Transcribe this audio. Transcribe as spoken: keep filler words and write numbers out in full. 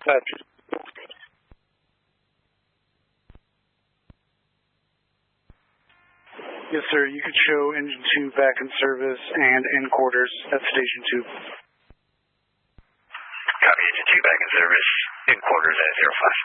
Dispatch. Yes, sir. You could show engine two back in service and in quarters at station two. Copy, engine two back in service, in quarters at zero five.